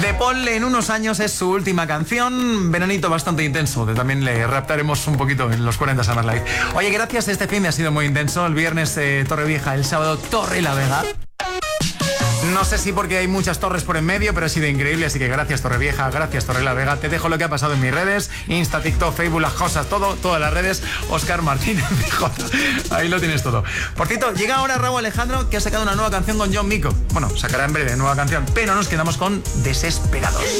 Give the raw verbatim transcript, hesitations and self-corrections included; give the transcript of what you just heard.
De Paul, en unos años es su última canción. Veranito bastante intenso, que también le raptaremos un poquito en los cuarenta Summer Live. Oye, gracias, este fin de ha sido muy intenso. El viernes eh, Torrevieja, el sábado Torrelavega. No sé si porque hay muchas torres por en medio, pero ha sido increíble, así que gracias Torrevieja, gracias Torrelavega. Te dejo lo que ha pasado en mis redes, Insta, TikTok, Facebook, las cosas, todo, todas las redes. Óscar Martínez, ahí lo tienes todo. Por cierto, llega ahora Raúl Alejandro, que ha sacado una nueva canción con John Mico. Bueno, sacará en breve nueva canción, pero nos quedamos con Desesperados.